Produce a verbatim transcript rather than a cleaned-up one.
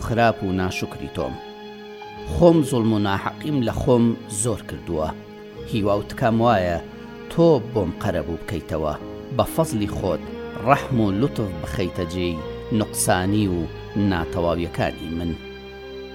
خراپ و ناشکری تۆم. خۆم زوڵم و ناحەقیم لە خۆم زۆر کردووە. هیوا و تکام وایە تۆ بۆم قەرەبوو بکەیتەوە، بە فەزلی خۆت ڕەحم و لوتف بخەیتە جێی نوقسانی و ناتەواویەکانی من.